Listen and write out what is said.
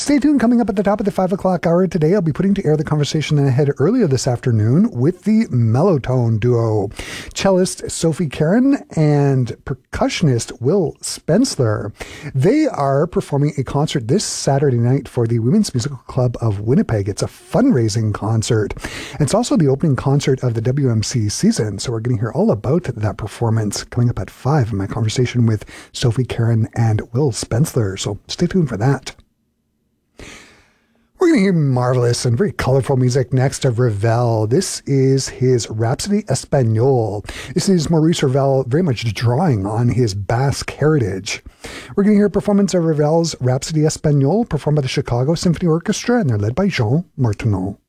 Stay tuned. Coming up at the top of the 5 o'clock hour today, I'll be putting to air the conversation I had earlier this afternoon with the Mellotone duo, cellist Sophie Karen and percussionist Will Spensler. They are performing a concert this Saturday night for the Women's Musical Club of Winnipeg. It's a fundraising concert. And it's also the opening concert of the WMC season, so we're going to hear all about that performance coming up at 5 in my conversation with Sophie Karen and Will Spensler. So stay tuned for that. We're going to hear marvelous and very colorful music next of Ravel. This is his Rhapsody Espagnole. This is Maurice Ravel very much drawing on his Basque heritage. We're going to hear a performance of Ravel's Rhapsody Espagnole performed by the Chicago Symphony Orchestra, and they're led by Jean Martineau.